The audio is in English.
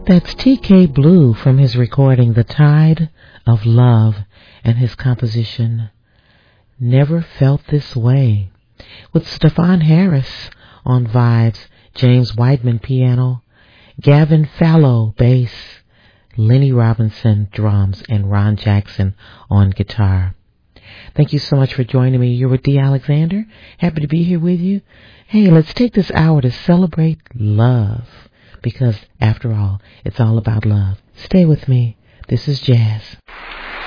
That's T.K. Blue from his recording The Tide of Love and his composition Never Felt This Way, with Stefan Harris on vibes, James Whiteman piano, Gavin Fallow bass, Lenny Robinson drums, and Ron Jackson on guitar. Thank you so much for joining me. You're with Dee Alexander. Happy to be here with you. Hey, let's take this hour to celebrate love, because after all, it's all about love. Stay with me. This is Jazz.